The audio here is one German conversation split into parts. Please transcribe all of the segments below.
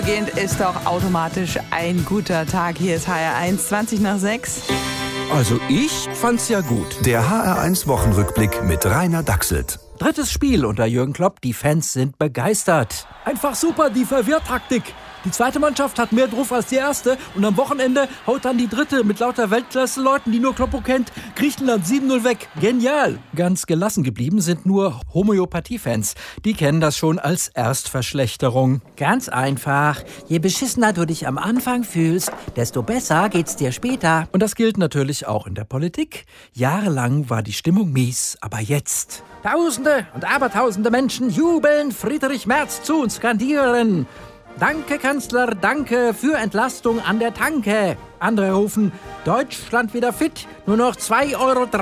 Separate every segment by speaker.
Speaker 1: Gehend ist doch automatisch ein guter Tag. Hier ist HR1, 20:06.
Speaker 2: Also ich fand's ja gut.
Speaker 3: Der HR1-Wochenrückblick mit Rainer Dachselt.
Speaker 2: Drittes Spiel unter Jürgen Klopp, die Fans sind begeistert.
Speaker 4: Einfach super, die Verwirrtaktik. Die zweite Mannschaft hat mehr Druck als die erste und am Wochenende haut dann die dritte mit lauter Weltklasse-Leuten, die nur Kloppo kennt, Griechenland 7-0 weg. Genial!
Speaker 2: Ganz gelassen geblieben sind nur Homöopathie-Fans. Die kennen das schon als Erstverschlechterung.
Speaker 5: Ganz einfach. Je beschissener du dich am Anfang fühlst, desto besser geht's dir später.
Speaker 2: Und das gilt natürlich auch in der Politik. Jahrelang war die Stimmung mies, aber jetzt...
Speaker 5: Tausende und abertausende Menschen jubeln Friedrich Merz zu und skandieren: Danke, Kanzler, danke für Entlastung an der Tanke. Andere rufen: Deutschland wieder fit, nur noch 2,13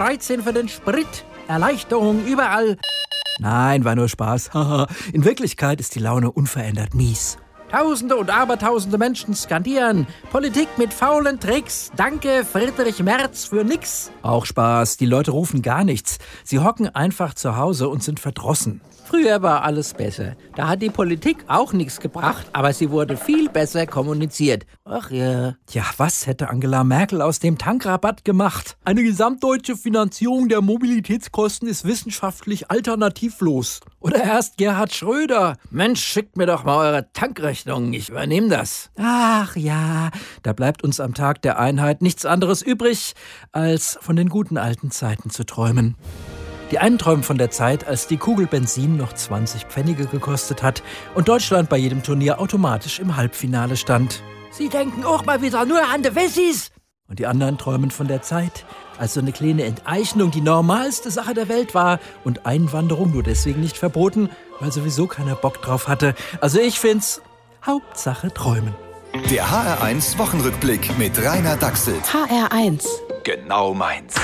Speaker 5: € für den Sprit. Erleichterung überall.
Speaker 2: Nein, war nur Spaß. In Wirklichkeit ist die Laune unverändert mies.
Speaker 5: Tausende und abertausende Menschen skandieren: Politik mit faulen Tricks. Danke, Friedrich Merz, für nix.
Speaker 2: Auch Spaß. Die Leute rufen gar nichts. Sie hocken einfach zu Hause und sind verdrossen.
Speaker 5: Früher war alles besser. Da hat die Politik auch nichts gebracht, aber sie wurde viel besser kommuniziert. Ach ja.
Speaker 2: Ja, was hätte Angela Merkel aus dem Tankrabatt gemacht?
Speaker 4: Eine gesamtdeutsche Finanzierung der Mobilitätskosten ist wissenschaftlich alternativlos.
Speaker 2: Oder erst Gerhard Schröder.
Speaker 5: Mensch, schickt mir doch mal eure Tankrechnung, ich übernehme das.
Speaker 2: Ach ja, da bleibt uns am Tag der Einheit nichts anderes übrig, als von den guten alten Zeiten zu träumen. Die einen träumen von der Zeit, als die Kugel Benzin noch 20 Pfennige gekostet hat und Deutschland bei jedem Turnier automatisch im Halbfinale stand.
Speaker 5: Sie denken auch mal wieder nur an die Wessis.
Speaker 2: Und die anderen träumen von der Zeit, als so eine kleine Enteignung die normalste Sache der Welt war und Einwanderung nur deswegen nicht verboten, weil sowieso keiner Bock drauf hatte. Also ich find's Hauptsache träumen.
Speaker 3: Der HR1 Wochenrückblick mit Rainer Dachselt.
Speaker 1: HR1.
Speaker 3: Genau meins.